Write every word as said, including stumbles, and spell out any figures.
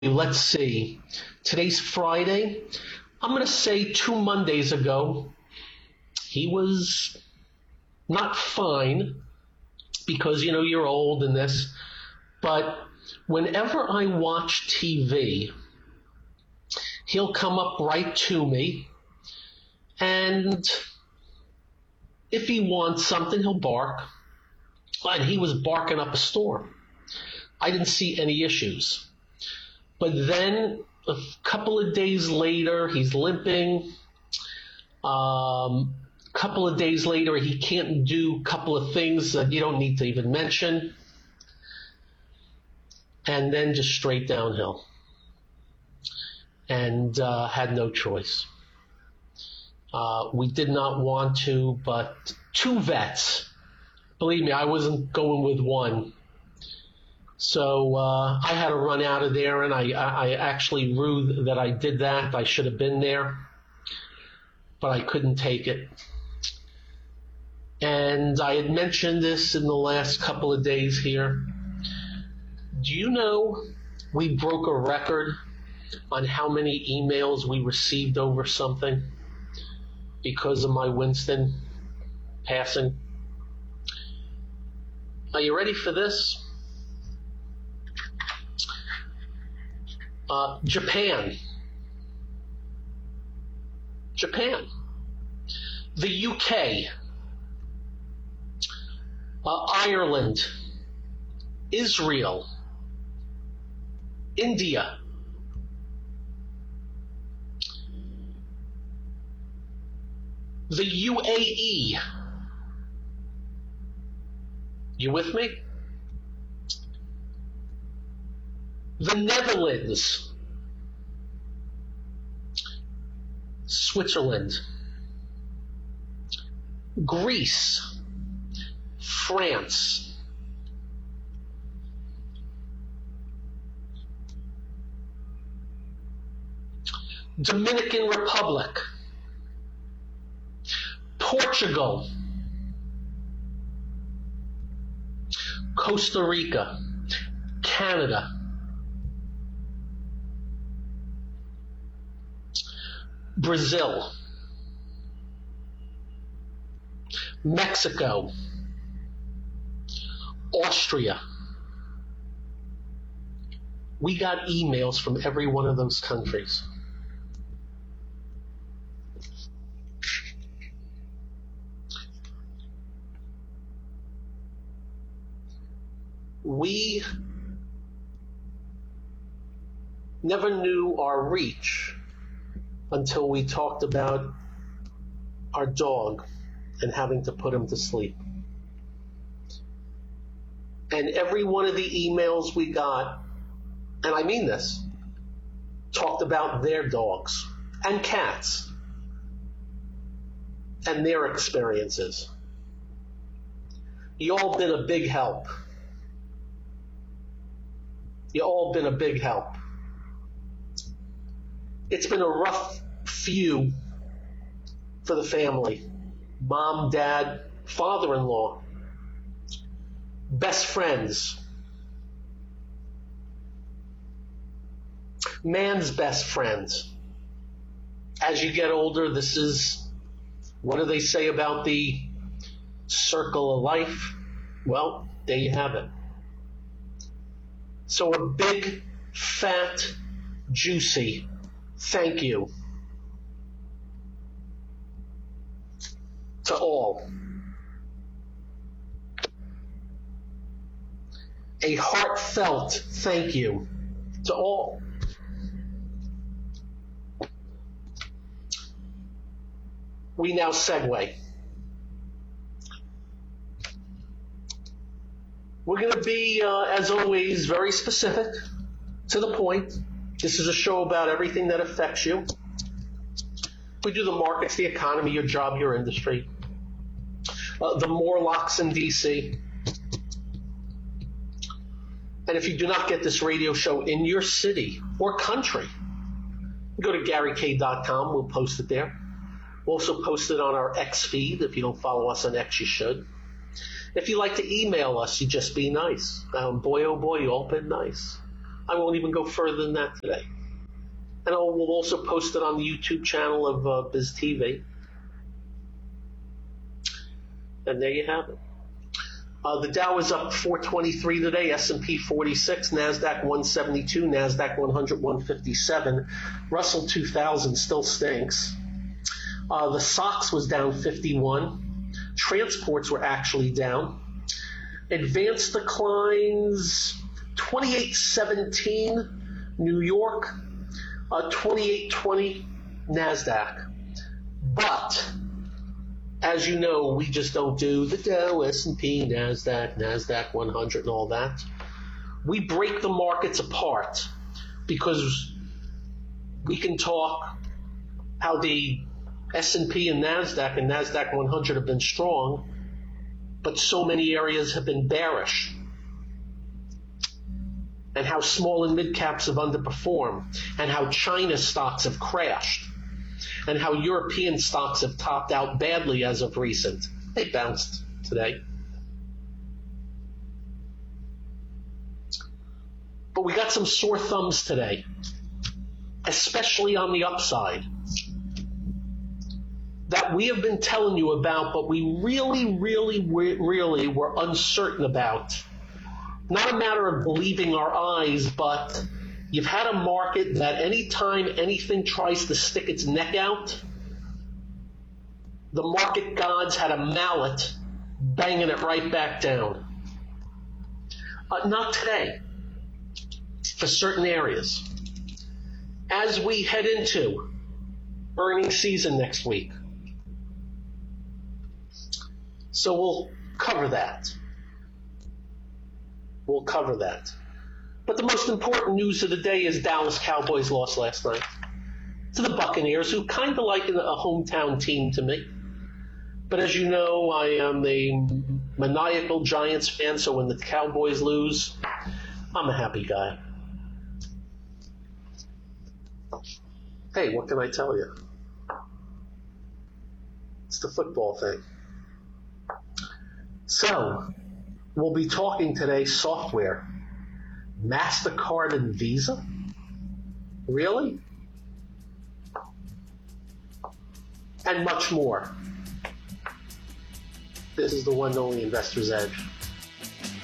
Let's see. Today's Friday. I'm going to say two Mondays ago, he was not fine because, you know, you're old and this, but whenever I watch T V, he'll come up right to me, and if he wants something, he'll bark. And he was barking up a storm. I didn't see any issues. But then a couple of days later, he's limping. Um, a couple of days later, he can't do a couple of things that you don't need to even mention. And then just straight downhill. And uh, had no choice. Uh, we did not want to, but two vets. Believe me, I wasn't going with one. So uh, I had to run out of there, and I, I actually rued that I did that. I should have been there, but I couldn't take it. And I had mentioned this in the last couple of days here. Do you know we broke a record on how many emails we received over something because of my Winston passing? Are you ready for this? Uh, Japan. Japan. The U K. Uh, Ireland. Israel. India. The U A E. You with me? The Netherlands, Switzerland, Greece, France, Dominican Republic, Portugal, Costa Rica, Canada, Brazil, Mexico, Austria. We got emails from every one of those countries. We never knew our reach until we talked about our dog and having to put him to sleep. And every one of the emails we got, and I mean this, talked about their dogs and cats and their experiences. You all been a big help. You all been a big help. It's been a rough few for the family. Mom, dad, father-in-law, best friends, man's best friends. As you get older, this is, what do they say about the circle of life? Well, there you have it. So a big, fat, juicy thank you to all. A heartfelt thank you to all. We now segue. We're going to be, uh, as always, very specific, to the point. This is a show about everything that affects you. We do the markets, the economy, your job, your industry, uh, the Morlocks in D C. And if you do not get this radio show in your city or country, go to Gary K dot com. We'll post it there. We'll also post it on our X feed. If you don't follow us on X, you should. If you like to email us, you just be nice. Um, boy, oh boy, you all been nice. I won't even go further than that today. And I'll, we'll also post it on the YouTube channel of uh, Biz T V. And there you have it. Uh, the Dow is up four twenty-three today, S and P forty-six, NASDAQ one seventy-two, NASDAQ one hundred one fifty-seven. Russell two thousand still stinks. Uh, the S O X was down fifty-one. Transports were actually down. Advanced declines twenty-eight seventeen, New York, uh, twenty-eight twenty, NASDAQ. But as you know, we just don't do the Dow, S and P, NASDAQ, NASDAQ one hundred and all that. We break the markets apart because we can talk how the S and P and NASDAQ and NASDAQ one hundred have been strong, but so many areas have been bearish. And how small and mid caps have underperformed, and how China stocks have crashed, and how European stocks have topped out badly as of recent. They bounced today. But we got some sore thumbs today, especially on the upside, that we have been telling you about, but we really, really, really were uncertain about. Not a matter of believing our eyes, but you've had a market that anytime anything tries to stick its neck out, the market gods had a mallet banging it right back down. Uh, not today, for certain areas. As we head into earnings season next week. So we'll cover that. We'll cover that. But the most important news of the day is Dallas Cowboys lost last night to the Buccaneers, who kind of like a hometown team to me. But as you know, I am a maniacal Giants fan, so when the Cowboys lose, I'm a happy guy. Hey, what can I tell you? It's the football thing. So, we'll be talking today software. MasterCard and Visa? Really? And much more. This is the one and only Investor's Edge.